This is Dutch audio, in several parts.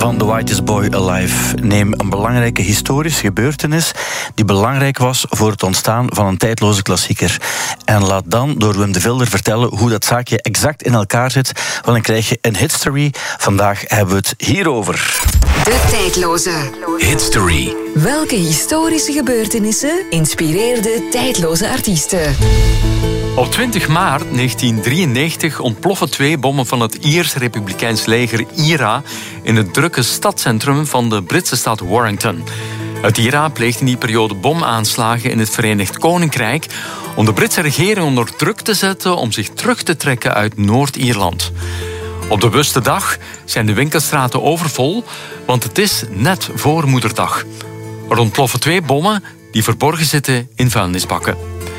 van The Whitest Boy Alive. Neem een belangrijke historische gebeurtenis die belangrijk was voor het ontstaan van een tijdloze klassieker. En laat dan door Wim de Vilder vertellen hoe dat zaakje exact in elkaar zit. Want dan krijg je een Hitstory. Vandaag hebben we het hierover. De tijdloze Hitstory. Welke historische gebeurtenissen inspireerden tijdloze artiesten? Op 20 maart 1993 ontploffen 2 bommen van het Ierse Republikeins leger IRA in het drukke stadscentrum van de Britse stad Warrington. Het IRA pleegde in die periode bomaanslagen in het Verenigd Koninkrijk om de Britse regering onder druk te zetten om zich terug te trekken uit Noord-Ierland. Op de bewuste dag zijn de winkelstraten overvol, want het is net voor Moederdag. Er ontploffen 2 bommen die verborgen zitten in vuilnisbakken.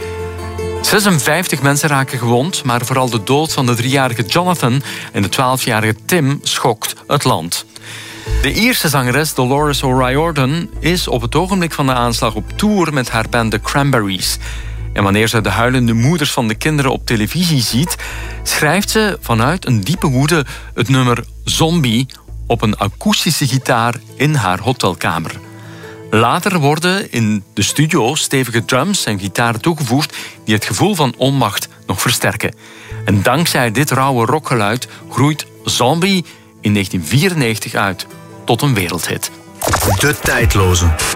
56 mensen raken gewond, maar vooral de dood van de 3-jarige Jonathan en de 12-jarige Tim schokt het land. De Ierse zangeres Dolores O'Riordan is op het ogenblik van de aanslag op tour met haar band The Cranberries. En wanneer ze de huilende moeders van de kinderen op televisie ziet, schrijft ze vanuit een diepe woede het nummer Zombie op een akoestische gitaar in haar hotelkamer. Later worden in de studio stevige drums en gitaren toegevoegd die het gevoel van onmacht nog versterken. En dankzij dit rauwe rockgeluid groeit Zombie in 1994 uit tot een wereldhit. De tijdloze.